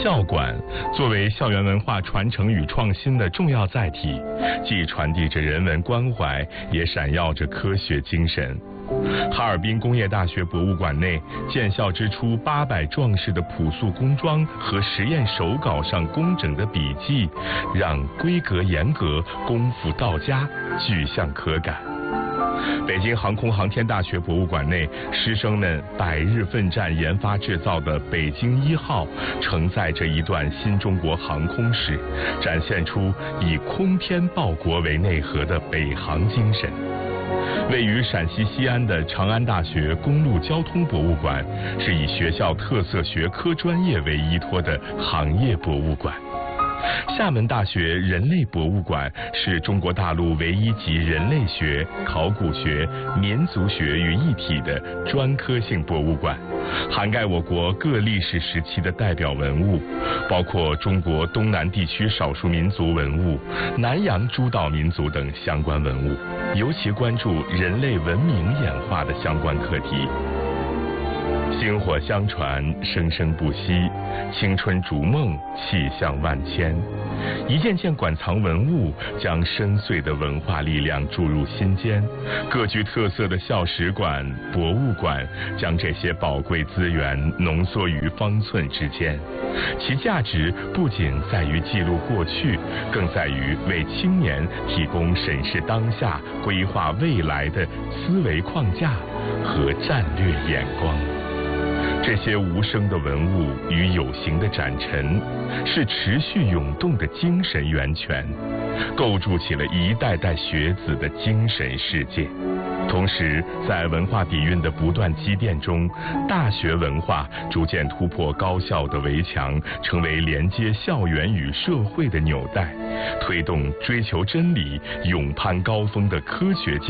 校馆作为校园文化传承与创新的重要载体，既传递着人文关怀，也闪耀着科学精神。哈尔滨工业大学博物馆内，建校之初800壮士的朴素工装和实验手稿上工整的笔记，让规格严格、功夫到家具象可感。北京航空航天大学博物馆内，师生们百日奋战研发制造的北京1号，承载着一段新中国航空史，展现出以空天报国为内核的北航精神。位于陕西西安的长安大学公路交通博物馆，是以学校特色学科专业为依托的行业博物馆。厦门大学人类博物馆是中国大陆唯一集人类学、考古学、民族学于一体的专科性博物馆，涵盖我国各历史时期的代表文物，包括中国东南地区少数民族文物、南洋诸岛民族等相关文物，尤其关注人类文明演化的相关课题。薪火相传，生生不息，青春逐梦，气象万千。一件件馆藏文物，将深邃的文化力量注入心间。各具特色的校史馆、博物馆，将这些宝贵资源浓缩于方寸之间。其价值不仅在于记录过去，更在于为青年提供审视当下、规划未来的思维框架和战略眼光。这些无声的文物与有形的展陈，是持续涌动的精神源泉，构筑起了一代代学子的精神世界。同时，在文化底蕴的不断积淀中，大学文化逐渐突破高校的围墙，成为连接校园与社会的纽带，推动追求真理、勇攀高峰的科学